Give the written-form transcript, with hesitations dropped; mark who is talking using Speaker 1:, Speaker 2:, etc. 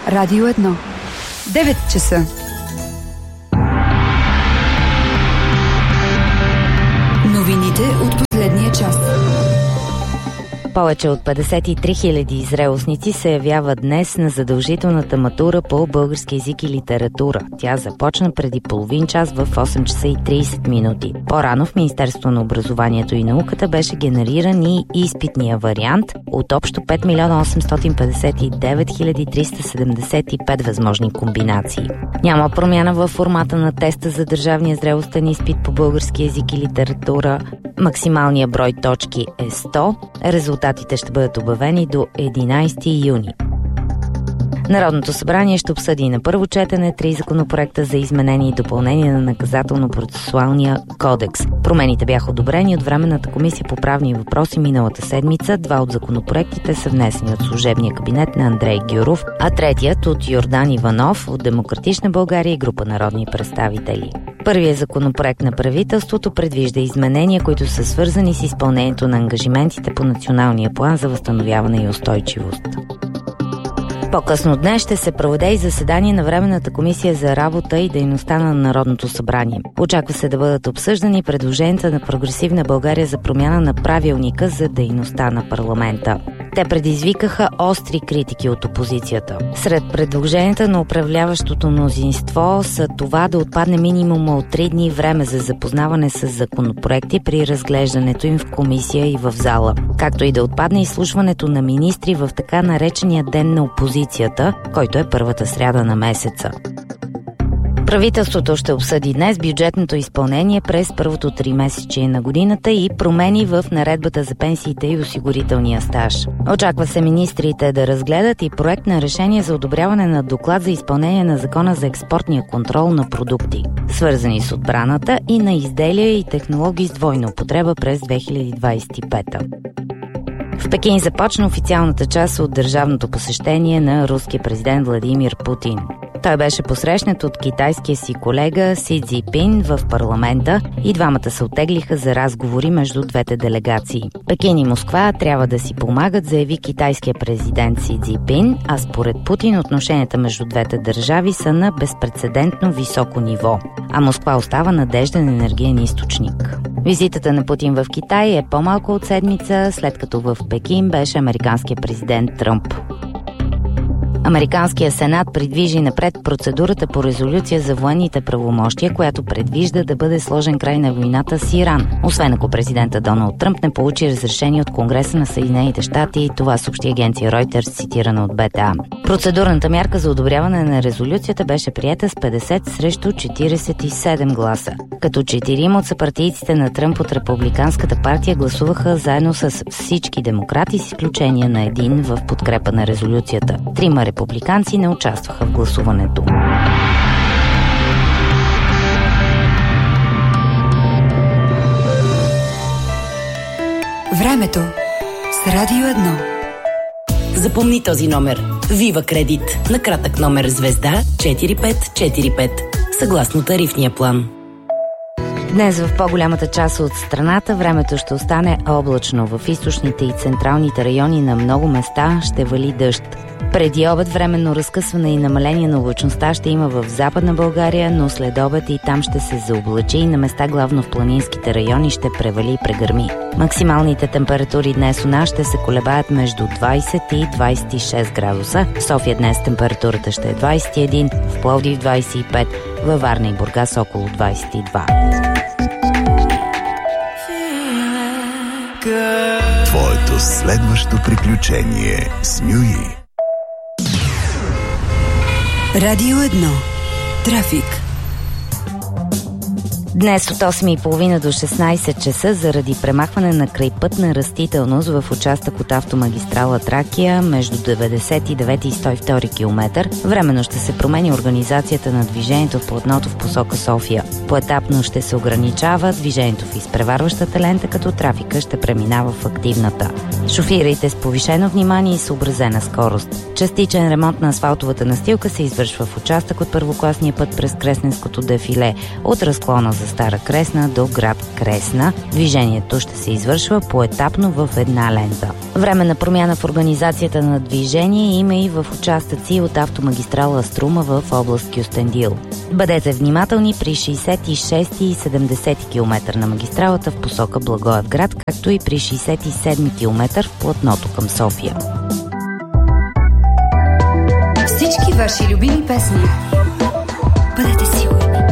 Speaker 1: Радио 1. 9 часа. Новините от последния час.
Speaker 2: Повече от 53 000 зрелостници се явяват днес на задължителната матура по български език и литература. Тя започна преди половин час в 8 часа и 30 минути. По-рано в Министерство на образованието и науката беше генериран и изпитния вариант от общо 5 859 375 възможни комбинации. Няма промяна във формата на теста за държавния зрелостен изпит по български език и литература. Максималният брой точки е 100. Резултатите ще бъдат обявени до 11 юни. Народното събрание ще обсъди на първо четене 3 законопроекта за изменение и допълнение на наказателно-процесуалния кодекс. Промените бяха одобрени от Временната комисия по правни въпроси миналата седмица. 2 от законопроектите са внесени от служебния кабинет на Андрей Гюров, а третият от Йордан Иванов от Демократична България и група народни представители. Първият законопроект на правителството предвижда изменения, които са свързани с изпълнението на ангажиментите по Националния план за възстановяване и устойчивост. По-късно днес ще се проведе и заседание на Временната комисия за работа и дейността на Народното събрание. Очаква се да бъдат обсъждани предложенията на Прогресивна България за промяна на правилника за дейността на парламента. Те предизвикаха остри критики от опозицията. Сред предложенията на управляващото мнозинство са това да отпадне минимума от 3 дни време за запознаване с законопроекти при разглеждането им в комисия и в зала, както и да отпадне изслушването на министри в така наречения ден на опозицията, който е първата сряда на месеца. Правителството ще обсъди днес бюджетното изпълнение през първото 3-месечие на годината и промени в наредбата за пенсиите и осигурителния стаж. Очаква се министрите да разгледат и проект на решение за одобряване на доклад за изпълнение на Закона за експортния контрол на продукти, свързани с отбраната и на изделия и технологии с двойна употреба през 2025. В Пекин започна официалната част от държавното посещение на руския президент Владимир Путин. Той беше посрещнат от китайския си колега Си Цзинпин в парламента и двамата се оттеглиха за разговори между двете делегации. Пекин и Москва трябва да си помагат, заяви китайския президент Си Цзинпин, а според Путин отношенията между двете държави са на безпрецедентно високо ниво, а Москва остава надежден енергиен източник. Визитата на Путин в Китай е по-малко от седмица, след като в Пекин беше американският президент Тръмп. Американският сенат придвижи напред процедурата по резолюция за военните правомощия, която предвижда да бъде сложен край на войната с Иран, освен ако президента Доналд Тръмп не получи разрешение от Конгреса на Съединените щати, това съобщи агенция Reuters, цитирана от БТА. Процедурната мярка за одобряване на резолюцията беше приета с 50 срещу 47 гласа, като 4 от съпартийците на Тръмп от Републиканската партия гласуваха заедно с всички демократи, с изключение на един в подкрепа на резолюцията. 3 републиканци не участваха в гласуването.
Speaker 1: Времето с Радио 1.
Speaker 3: Запомни този номер. Вива Кредит. На кратък номер звезда 4545. Съгласно тарифния план.
Speaker 2: Днес в по-голямата част от страната времето ще остане облачно. В източните и централните райони на много места ще вали дъжд. Преди обед временно разкъсване и намаление на облачността ще има в Западна България, но след обед и там ще се заоблачи и на места главно в планинските райони ще превали и прегърми. Максималните температури днес у нас ще се колебаят между 20 и 26 градуса. В София днес температурата ще е 21, в Пловдив 25, във Варна и Бургас около 22.
Speaker 4: Твоето следващо приключение с Мюи.
Speaker 1: Радио 1. Трафик.
Speaker 2: Днес от 8:30 до 16 часа заради премахване на крайпътна растителност в участък от автомагистрала Тракия между 99 и 102 км временно ще се промени организацията на движението в платното в посока София. Поетапно ще се ограничава движението в изпреварващата лента, като трафика ще преминава в активната. Шофирайте с повишено внимание и съобразена скорост. Частичен ремонт на асфалтовата настилка се извършва в участък от първокласния път през Кресненското дефиле от разклона за Стара Кресна до град Кресна. Движението ще се извършва поетапно в една лента. Временна промяна в организацията на движение има и в участъци от автомагистрала Струма в област Кюстендил. Бъдете внимателни при 66 и 70 км на магистралата в посока Благоевград, както и при 67 км в платното към София.
Speaker 1: Всички ваши любими песни. Бъдете сигурни.